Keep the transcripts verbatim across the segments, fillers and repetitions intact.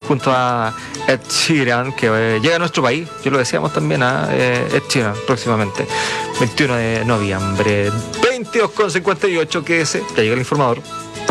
junto a Ed Sheeran, que eh, llega a nuestro país. Yo lo decíamos también a eh, Ed Sheeran próximamente, veintiuno de noviembre, veintidós con cincuenta y ocho, que ese, ya llega el informador.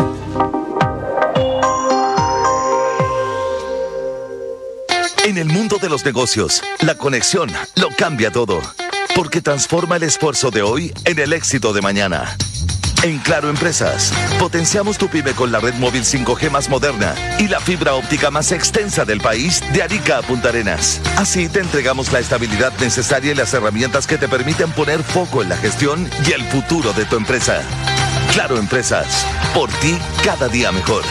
En el mundo de los negocios, la conexión lo cambia todo, porque transforma el esfuerzo de hoy en el éxito de mañana. En Claro Empresas, potenciamos tu pyme con la red móvil cinco G más moderna y la fibra óptica más extensa del país, de Arica a Punta Arenas. Así te entregamos la estabilidad necesaria y las herramientas que te permiten poner foco en la gestión y el futuro de tu empresa. Claro Empresas, por ti cada día mejor.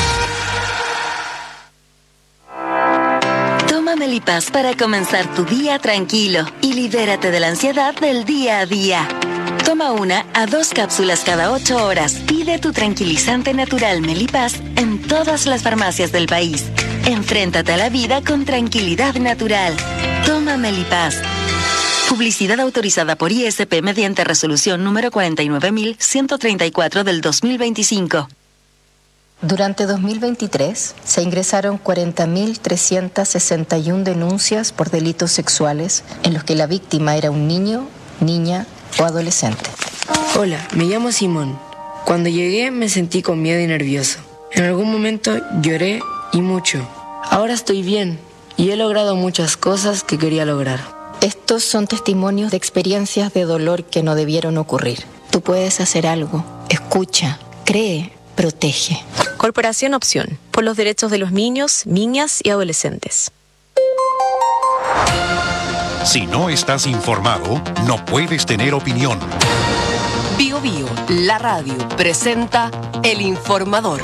Toma Melipaz para comenzar tu día tranquilo y libérate de la ansiedad del día a día. Toma una a dos cápsulas cada ocho horas. Pide tu tranquilizante natural Melipaz en todas las farmacias del país. Enfréntate a la vida con tranquilidad natural. Toma Melipaz. Publicidad autorizada por I S P mediante resolución número cuarenta y nueve mil ciento treinta y cuatro del dos mil veinticinco. Durante dos mil veintitrés se ingresaron cuarenta mil trescientas sesenta y una denuncias por delitos sexuales en los que la víctima era un niño, niña o adolescente. Hola, me llamo Simón. Cuando llegué me sentí con miedo y nervioso. En algún momento lloré y mucho. Ahora estoy bien y he logrado muchas cosas que quería lograr. Estos son testimonios de experiencias de dolor que no debieron ocurrir. Tú puedes hacer algo. Escucha, cree, protege. Corporación Opción, por los derechos de los niños, niñas y adolescentes. Si no estás informado, no puedes tener opinión. Bio Bio, la radio, presenta El Informador.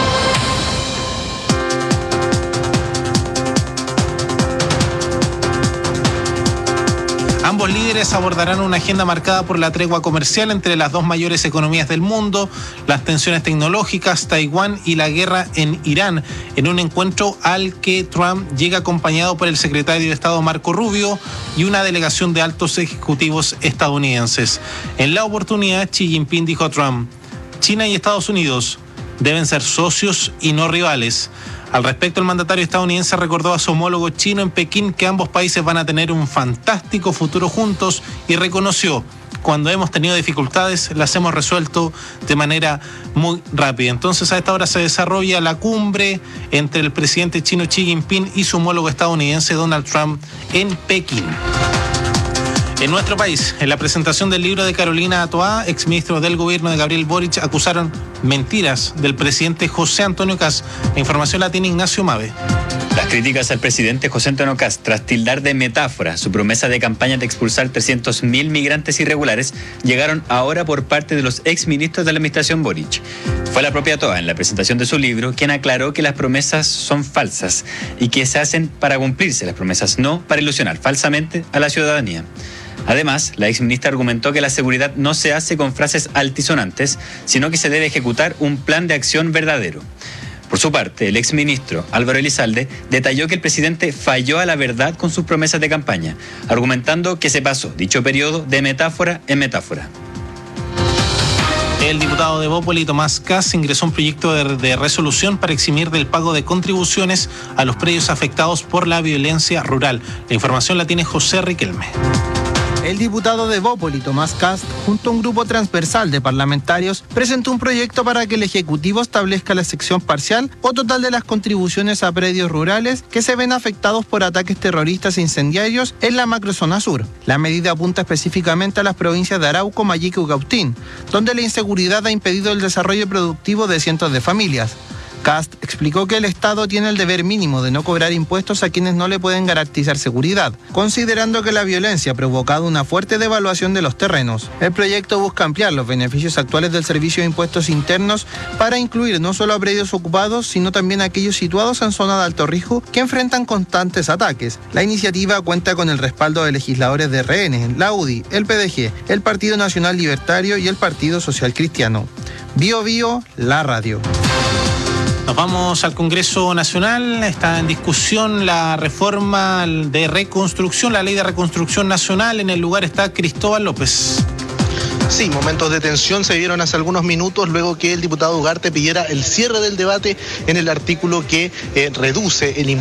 Ambos líderes abordarán una agenda marcada por la tregua comercial entre las dos mayores economías del mundo, las tensiones tecnológicas, Taiwán y la guerra en Irán, en un encuentro al que Trump llega acompañado por el secretario de Estado Marco Rubio y una delegación de altos ejecutivos estadounidenses. En la oportunidad, Xi Jinping dijo a Trump: China y Estados Unidos deben ser socios y no rivales. Al respecto, el mandatario estadounidense recordó a su homólogo chino en Pekín que ambos países van a tener un fantástico futuro juntos y reconoció: cuando hemos tenido dificultades las hemos resuelto de manera muy rápida. Entonces, a esta hora se desarrolla la cumbre entre el presidente chino Xi Jinping y su homólogo estadounidense Donald Trump en Pekín. En nuestro país, en la presentación del libro de Carolina Toá, exministro del gobierno de Gabriel Boric, acusaron mentiras del presidente José Antonio Kast. La información la tiene Ignacio Mave. Las críticas al presidente José Antonio Kast, tras tildar de metáfora su promesa de campaña de expulsar trescientos mil migrantes irregulares, llegaron ahora por parte de los exministros de la administración Boric. Fue la propia Toá, en la presentación de su libro, quien aclaró que las promesas son falsas y que se hacen para cumplirse las promesas, no para ilusionar falsamente a la ciudadanía. Además, la exministra argumentó que la seguridad no se hace con frases altisonantes, sino que se debe ejecutar un plan de acción verdadero. Por su parte, el exministro Álvaro Elizalde detalló que el presidente falló a la verdad con sus promesas de campaña, argumentando que se pasó dicho periodo de metáfora en metáfora. El diputado de Bópoli, Tomás Kast, ingresó un proyecto de, de resolución para eximir del pago de contribuciones a los predios afectados por la violencia rural. La información la tiene José Riquelme. El diputado de Bópoli, Tomás Kast, junto a un grupo transversal de parlamentarios, presentó un proyecto para que el Ejecutivo establezca la sección parcial o total de las contribuciones a predios rurales que se ven afectados por ataques terroristas e incendiarios en la macrozona sur. La medida apunta específicamente a las provincias de Arauco, Mayeco y Cautín, donde la inseguridad ha impedido el desarrollo productivo de cientos de familias. Kast explicó que el Estado tiene el deber mínimo de no cobrar impuestos a quienes no le pueden garantizar seguridad, considerando que la violencia ha provocado una fuerte devaluación de los terrenos. El proyecto busca ampliar los beneficios actuales del Servicio de Impuestos Internos para incluir no solo a predios ocupados, sino también a aquellos situados en zona de alto riesgo que enfrentan constantes ataques. La iniciativa cuenta con el respaldo de legisladores de R N, la U D I, el P D G, el Partido Nacional Libertario y el Partido Social Cristiano. Bio Bio, la radio. Nos vamos al Congreso Nacional. Está en discusión la reforma de reconstrucción, la ley de reconstrucción nacional. En el lugar está Cristóbal López. Sí, momentos de tensión se vieron hace algunos minutos luego que el diputado Ugarte pidiera el cierre del debate en el artículo que eh, reduce el